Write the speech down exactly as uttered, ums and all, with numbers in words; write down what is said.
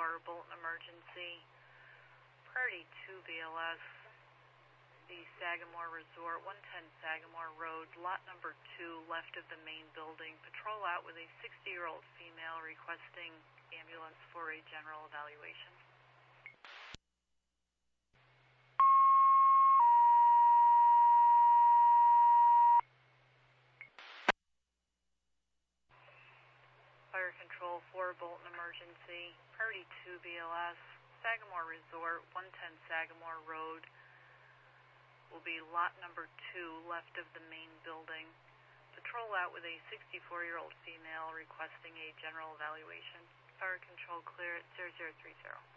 four, Bolton emergency. Priority two B L S, the Sagamore Resort, one ten Sagamore Road, lot number two, left of the main building. Patrol out with a sixty-year-old female requesting ambulance for a general evaluation. Fire Control four, Bolton emergency. Priority two B L S, Sagamore Resort, one ten Sagamore Road, will be lot number two, left of the main building. Patrol out with a sixty-four-year-old female requesting a general evaluation. Fire Control clear at zero zero three zero.